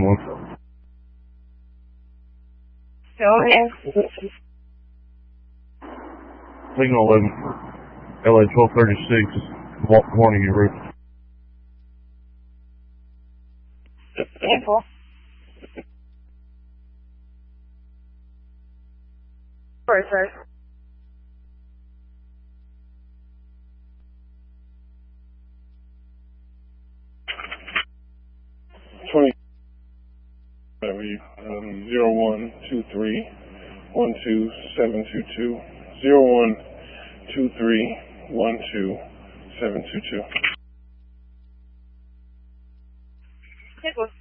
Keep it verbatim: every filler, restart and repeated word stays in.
one. Go ahead. Signal eleven, L A twelve thirty-six, warning you, Ruth. Careful. Sorry, sorry. twenty, um, zero one two three one two seven two two, zero one two three one two seven two two. Careful.